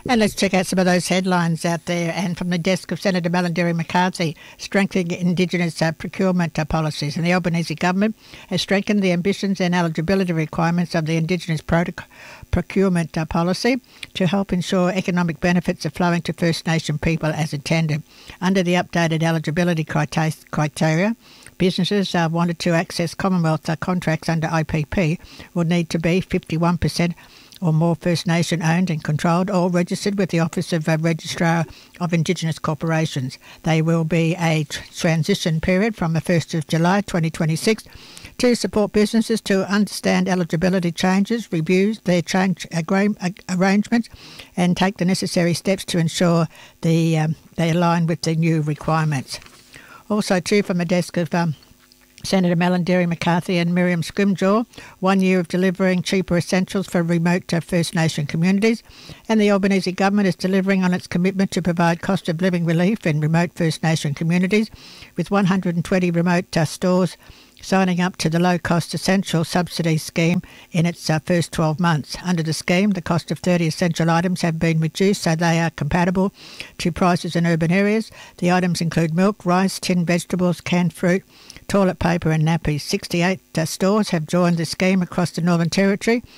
And let's check out some of those headlines out there. And from the desk of Senator Malarndirri McCarthy, strengthening Indigenous procurement policies. And the Albanese government has strengthened the ambitions and eligibility requirements of the Indigenous procurement policy to help ensure economic benefits are flowing to First Nation people as intended. Under the updated eligibility criteria, businesses wanted to access Commonwealth contracts under IPP will need to be 51% or more First Nation owned and controlled or registered with the Office of Registrar of Indigenous Corporations. There will be a transition period from the 1st of July 2026 to support businesses to understand eligibility changes, review their change arrangements and take the necessary steps to ensure they align with the new requirements. Also, too, from the desk of Senator Malarndirri McCarthy and Miriam Scrimgeour, 1 year of delivering cheaper essentials for remote First Nation communities, and the Albanese government is delivering on its commitment to provide cost of living relief in remote First Nation communities, with 120 remote stores signing up to the low-cost essential subsidy scheme in its first 12 months. Under the scheme, the cost of 30 essential items have been reduced so they are compatible to prices in urban areas. The items include milk, rice, tinned vegetables, canned fruit, toilet paper and nappies. 68 stores have joined the scheme across the Northern Territory,